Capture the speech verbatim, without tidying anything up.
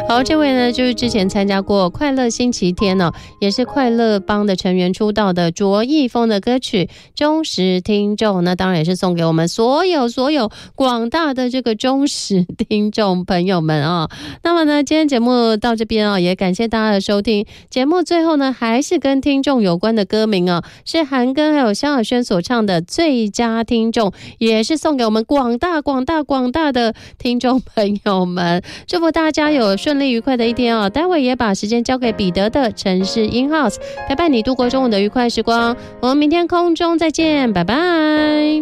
好，这位呢就是之前参加过快乐星期天哦，也是快乐帮的成员出道的卓一峰的歌曲忠实听众，那当然也是送给我们所有所有广大的这个忠实听众朋友们啊、哦。那么呢今天节目到这边啊、哦，也感谢大家的收听。节目最后呢还是跟听众有关的歌名啊、哦，是韩庚还有萧亚轩所唱的最佳听众，也是送给我们广大广大广大的听众朋友们，祝福大家有顺利愉快的一天哦。待会也把时间交给彼得的城市 in house， 陪伴你度过中午的愉快时光。我们明天空中再见，拜拜。